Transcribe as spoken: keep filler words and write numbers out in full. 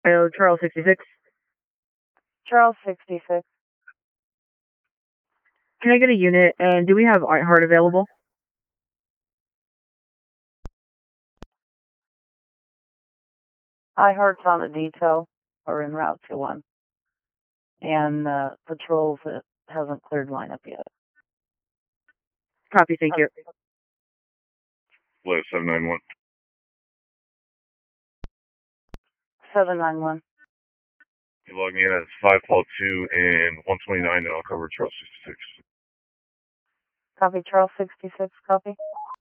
Oh, Charles sixty-six. Charles sixty-six. Can I get a unit? And do we have Ironheart available? Ironheart's on a detail or en route to one. And uh, patrols it hasn't cleared lineup yet. Copy, thank you. Flight seven nine one. seven nine one. You log me in as five Paul two and one twenty-nine, and I'll cover Charles sixty-six. Copy, Charles sixty-six, copy.